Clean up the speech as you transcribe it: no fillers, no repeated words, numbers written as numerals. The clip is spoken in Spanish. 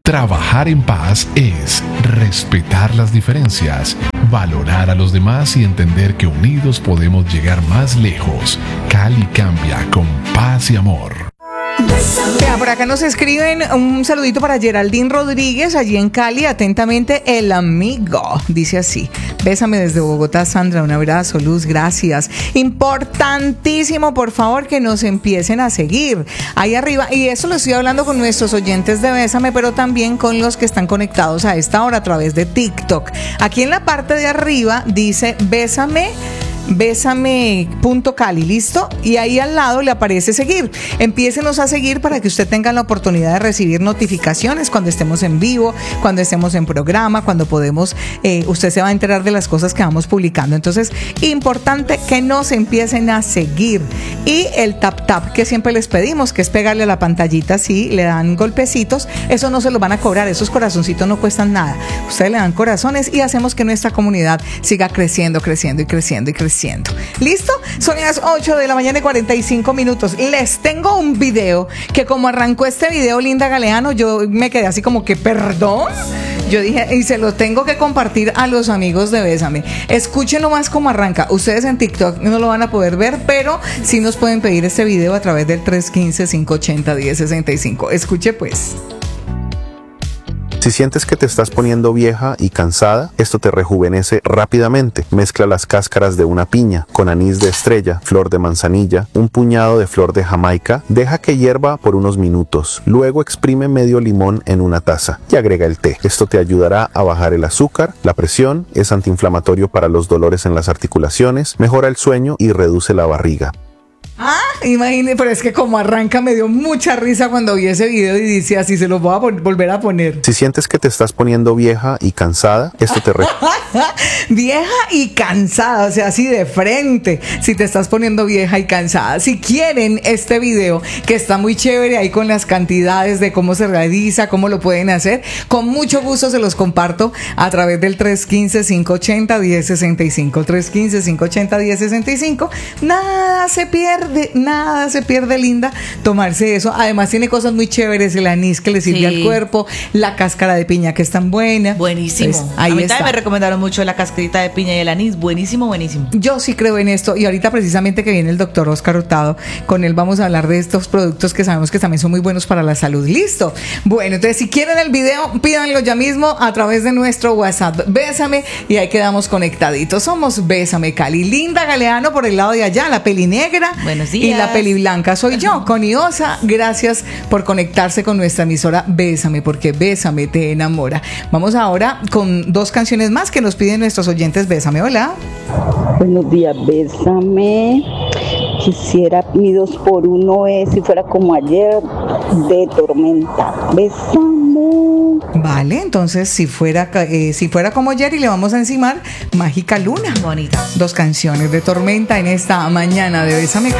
Trabajar en paz es respetar las diferencias, valorar a los demás y entender que unidos podemos llegar más lejos. Cali cambia con paz y amor. Vea, por acá nos escriben un saludito para Geraldine Rodríguez, allí en Cali, atentamente el amigo, dice así: bésame desde Bogotá, Sandra, un abrazo, Luz, gracias. Importantísimo, por favor, que nos empiecen a seguir ahí arriba, y eso lo estoy hablando con nuestros oyentes de Bésame, pero también con los que están conectados a esta hora a través de TikTok. Aquí en la parte de arriba dice Bésame.cali, ¿listo? Y ahí al lado le aparece seguir. Empiécenos a seguir para que usted tenga la oportunidad de recibir notificaciones cuando estemos en vivo, cuando estemos en programa, cuando podemos, usted se va a enterar de las cosas que vamos publicando. Entonces, importante que nos empiecen a seguir. Y el tap que siempre les pedimos, que es pegarle a la pantallita, si le dan golpecitos, eso no se lo van a cobrar, esos corazoncitos no cuestan nada. Ustedes le dan corazones y hacemos que nuestra comunidad siga creciendo. ¿Listo? Son las 8 de la mañana y 45 minutos. Les tengo un video que, como arrancó este video Linda Galeano, yo me quedé así como que, ¿perdón? Yo dije, y se lo tengo que compartir a los amigos de Bésame. Escúchenlo más como arranca. Ustedes en TikTok no lo van a poder ver, pero sí nos pueden pedir este video a través del 315-580-1065. Escuche pues. Si sientes que te estás poniendo vieja y cansada, esto te rejuvenece rápidamente. Mezcla las cáscaras de una piña con anís de estrella, flor de manzanilla, un puñado de flor de Jamaica. Deja que hierva por unos minutos. Luego exprime medio limón en una taza y agrega el té. Esto te ayudará a bajar el azúcar, la presión, es antiinflamatorio para los dolores en las articulaciones, mejora el sueño y reduce la barriga. Imagínate, pero es que como arranca me dio mucha risa cuando vi ese video y dice así, se los voy a volver a poner. Si sientes que te estás poniendo vieja y cansada, esto te vieja y cansada, o sea, así de frente, si te estás poniendo vieja y cansada. Si quieren este video, que está muy chévere ahí con las cantidades de cómo se realiza, cómo lo pueden hacer, con mucho gusto se los comparto a través del 315-580-1065. 315-580-1065. Nada se pierde, Linda, tomarse eso. Además tiene cosas muy chéveres, el anís que le sirve al cuerpo, la cáscara de piña que es tan buena. Buenísimo. Pues, ahí a mí está. también me recomendaron mucho la cascarita de piña y el anís. Buenísimo. Yo sí creo en esto, y ahorita precisamente que viene el doctor Oscar Hurtado, con él vamos a hablar de estos productos que sabemos que también son muy buenos para la salud. ¿Listo? Bueno, entonces si quieren el video, pídanlo ya mismo a través de nuestro WhatsApp. Bésame, y ahí quedamos conectaditos. Somos Bésame Cali. Linda Galeano por el lado de allá, la peli negra. Buenos días. Y la peli blanca soy yo, Connie Osa. Gracias por conectarse con nuestra emisora Bésame, porque Bésame te enamora. Vamos ahora con dos canciones más que nos piden nuestros oyentes. Bésame, hola. Buenos días, Bésame. Quisiera mi 2x1 si fuera como ayer, de Tormenta. Bésame. Vale, entonces si fuera como ayer, y le vamos a encimar Mágica Luna. Bonita. Dos canciones de Tormenta en esta mañana de Bésame Cali.